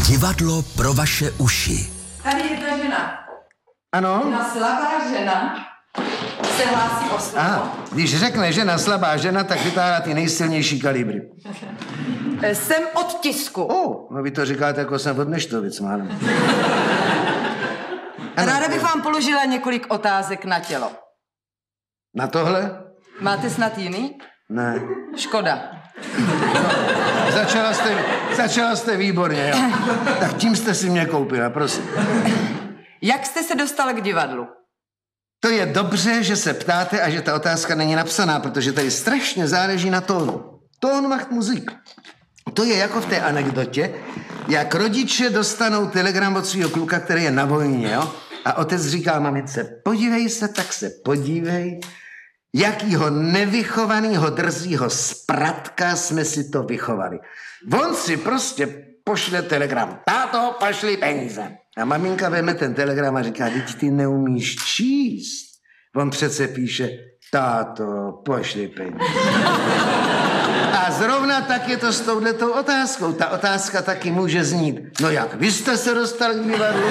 Divadlo pro vaše uši. Tady jedna žena. Ano? Jedna slabá žena se hlásí o slovo. Aha, když řekne žena slabá žena, tak vytáhá ty nejsilnější kalibry. Jsem od tisku. No vy to říkáte, jako jsem od Neštovic, málem. Ráda bych vám položila několik otázek na tělo. Na tohle? Máte snad jiný? Ne. Škoda. Začala jste výborně, jo. Tak tím jste si mě koupila, prosím. Jak jste se dostal k divadlu? To je dobře, že se ptáte a že ta otázka není napsaná, protože tady strašně záleží na tónu. Tón macht Musik. To je jako v té anekdotě, jak rodiče dostanou telegram od svého kluka, který je na vojně, jo? A otec říká mamince, podívej se, tak se podívej, jakýho nevychovanýho drzího spratka jsme si to vychovali. On si prostě pošle telegram. Táto, pošli peníze. A maminka veme ten telegram a říká, teď ty neumíš číst. On přece píše, táto, pošli peníze. A zrovna tak je to s touhletou otázkou. Ta otázka taky může znít, no jak, vy jste se dostali k divadlu?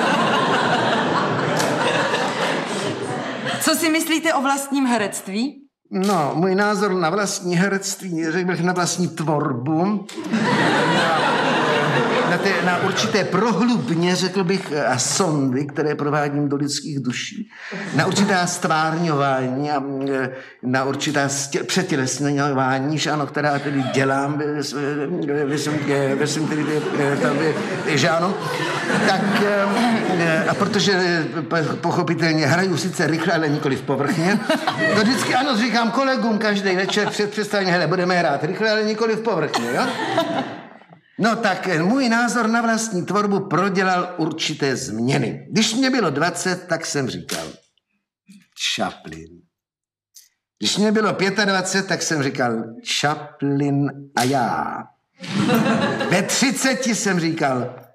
Co si myslíte o vlastním herectví? No, můj názor na vlastní herectví, řekl bych na vlastní tvorbu, na určité prohlubně, řekl bych, a sondy, které provádím do lidských duší, na určitá stvárňování a na určitá přetělesňování, ano, která tedy dělám, že ano, tak a protože pochopitelně hraju sice rychle, ale nikoliv povrchně, to vždycky ano říkám kolegům každý večer před představením, hele, budeme hrát rychle, ale nikoliv povrchně, jo? No tak můj názor na vlastní tvorbu prodělal určité změny. Když mě bylo 20, tak jsem říkal Chaplin. Když mě bylo 25, tak jsem říkal Chaplin a já. Ve 30 jsem říkal